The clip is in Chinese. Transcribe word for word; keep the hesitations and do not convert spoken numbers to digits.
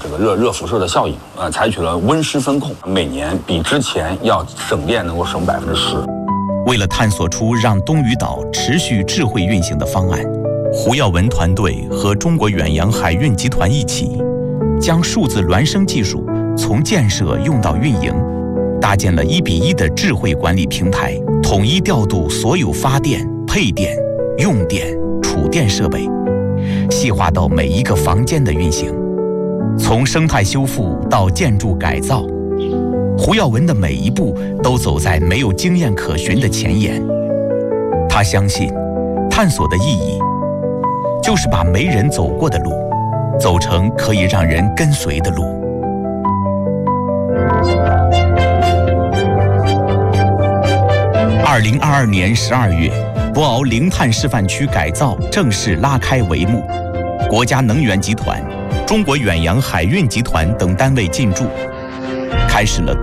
这个热热辐射的效应，呃，采取了温湿分控，每年比之前要省电能够省百分之十。 为了探索出让东屿岛持续智慧运行的方案，胡耀文团队和中国远洋海运集团一起，将数字孪生技术从建设用到运营，搭建了一比一的智慧管理平台，统一调度所有发电、配电、用电、储电设备，细化到每一个房间的运行。从生态修复到建筑改造，胡耀文的每一步都走在没有经验可循的前沿。他相信，探索的意义就是把没人走过的路，走成可以让人跟随的路。二零二二年十二月，博鳌零碳示范区改造正式拉开帷幕，国家能源集团、中国远洋海运集团等单位进驻，开始了